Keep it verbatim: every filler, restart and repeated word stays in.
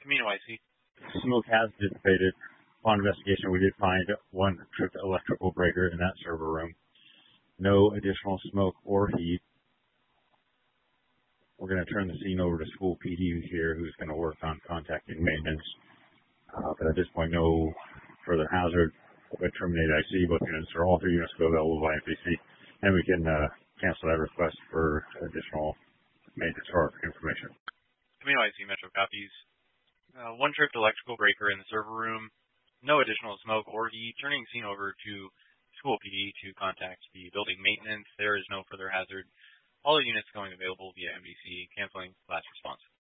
Camino I C. Smoke has dissipated. Upon investigation, we did find one tripped electrical breaker in that server room. No additional smoke or heat. We're going to turn the scene over to School P D here, who's going to work on contacting maintenance. Uh, but at this point, no further hazard. But terminate I C. Both units or all three units go available by N P C, and we can uh, cancel that request for additional maintenance or information. Camino I C Metro copies. Uh, one tripped electrical breaker in the server room. No additional smoke or heat. Turning scene over to School P D to contact the building maintenance. There is no further hazard. All the units going available via M D C. Canceling last response.